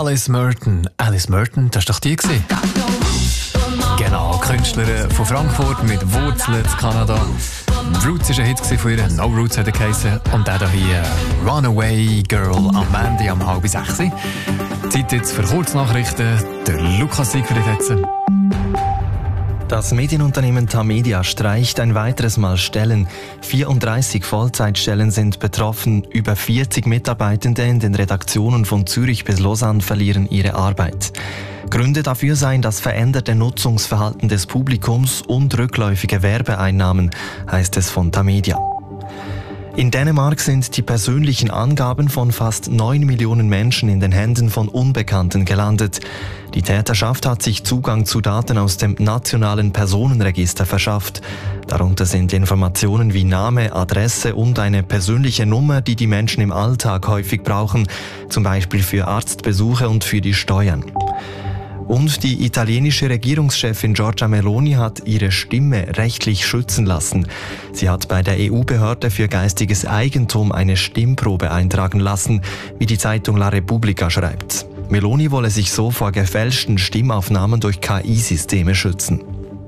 Alice Merton. Alice Merton, das war doch die gewesen. Genau, Künstlerin von Frankfurt mit Wurzeln in Kanada. Roots war ein Hit von ihr, No Roots hat er geheißen. Und der hier, Runaway Girl, am Ende um 5:30. Zeit jetzt für Kurznachrichten. Der Lukas Siegfried hat sie. Das Medienunternehmen Tamedia streicht ein weiteres Mal Stellen. 34 Vollzeitstellen sind betroffen. Über 40 Mitarbeitende in den Redaktionen von Zürich bis Lausanne verlieren ihre Arbeit. Gründe dafür seien das veränderte Nutzungsverhalten des Publikums und rückläufige Werbeeinnahmen, heißt es von Tamedia. In Dänemark sind die persönlichen Angaben von fast 9 Millionen Menschen in den Händen von Unbekannten gelandet. Die Täterschaft hat sich Zugang zu Daten aus dem nationalen Personenregister verschafft. Darunter sind Informationen wie Name, Adresse und eine persönliche Nummer, die die Menschen im Alltag häufig brauchen, zum Beispiel für Arztbesuche und für die Steuern. Und die italienische Regierungschefin Giorgia Meloni hat ihre Stimme rechtlich schützen lassen. Sie hat bei der EU-Behörde für geistiges Eigentum eine Stimmprobe eintragen lassen, wie die Zeitung La Repubblica schreibt. Meloni wolle sich so vor gefälschten Stimmaufnahmen durch KI-Systeme schützen.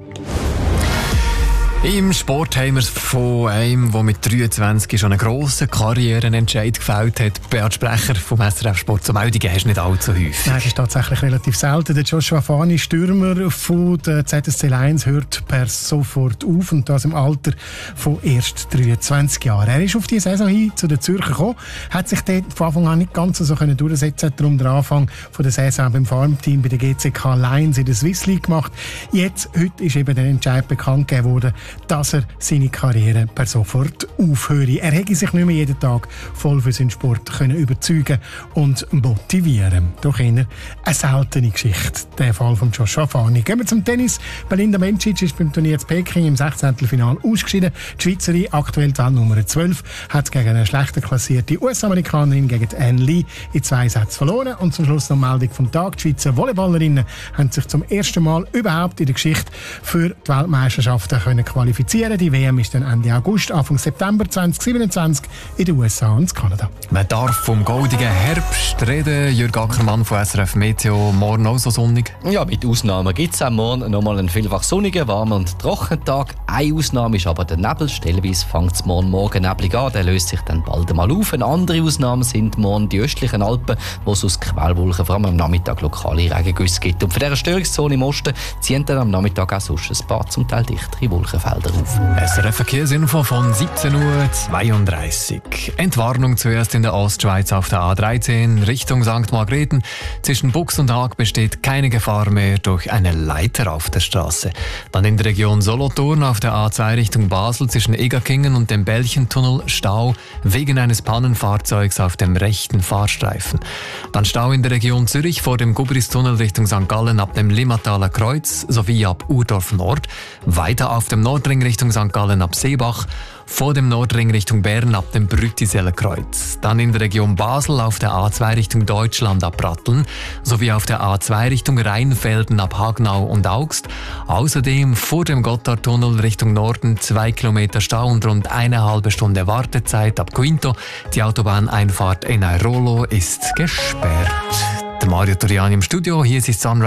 Im Sport haben wir es von einem, der mit 23 schon einen grossen Karrierenentscheid gefällt hat. Beat Sprecher vom SRF Sport zu melden, hast du nicht allzu häufig. Nein, das ist tatsächlich relativ selten. Der Joshua Fani, Stürmer von der ZSC Lions, hört per sofort auf, und das im Alter von erst 23 Jahren. Er ist auf die Saison hin zu den Zürcher gekommen, hat sich dort von Anfang an nicht ganz so durchsetzen, hat darum den Anfang von der Saison beim Farmteam bei der GCK Lions in der Swiss League gemacht. Heute ist eben der Entscheid bekannt gegeben worden, dass er seine Karriere per sofort aufhöre. Er hätte sich nicht mehr jeden Tag voll für seinen Sport können überzeugen und motivieren. Doch eher eine seltene Geschichte, der Fall von Joshua Fani. Gehen wir zum Tennis. Belinda Bencic ist beim Turnier in Peking im 16. Finale ausgeschieden. Die Schweizerin, aktuell die Weltnummer 12, hat gegen eine schlechter klassierte US-Amerikanerin, gegen Ann Lee, in 2 Sätzen verloren. Und zum Schluss noch Meldung vom Tag. Die Schweizer Volleyballerinnen haben sich zum ersten Mal überhaupt in der Geschichte für die Weltmeisterschaften können qualifizieren. Die WM ist dann Ende August, Anfang September 2027 in den USA und Kanada. Man darf vom goldigen Herbst reden. Jürg Ackermann von SRF Meteo. Morgen auch so sonnig? Ja, mit Ausnahmen gibt es auch morgen nochmal einen vielfach sonnigen, warmen und trockenen Tag. Eine Ausnahme ist aber der Nebel. Stellenweise fängt es morgen neblig an. Der löst sich dann bald einmal auf. Eine andere Ausnahme sind morgen die östlichen Alpen, wo es aus Quellwolken vor allem am Nachmittag lokale Regengüsse gibt. Und von dieser Störungszone im Osten ziehen dann am Nachmittag auch sonst ein paar zum Teil dichtere Wolkenfelder auf. SRF Verkehrsinfo von 17:32 Uhr. Entwarnung zuerst in der Ostschweiz auf der A13 Richtung St. Margrethen. Zwischen Bux und Haag besteht keine Gefahr mehr durch eine Leiter auf der Straße. Dann in der Region Solothurn auf der A2 Richtung Basel zwischen Egerkingen und dem Belchentunnel Stau wegen eines Pannenfahrzeugs auf dem rechten Fahrstreifen. Dann Stau in der Region Zürich vor dem Gubristunnel Richtung St. Gallen ab dem Limmataler Kreuz sowie ab Urdorf Nord. Weiter auf dem Nordring Richtung St. Gallen ab Seebach, vor dem Nordring Richtung Bern ab dem Brüttiseler Kreuz. Dann in der Region Basel auf der A2 Richtung Deutschland ab Ratteln, sowie auf der A2 Richtung Rheinfelden ab Hagnau und Augst. Außerdem vor dem Gotthardtunnel Richtung Norden 2 Kilometer Stau und rund 1,5 Stunde Wartezeit ab Quinto. Die Autobahneinfahrt in Airolo ist gesperrt. Der Mario Turiani im Studio, hier ist Sunrise.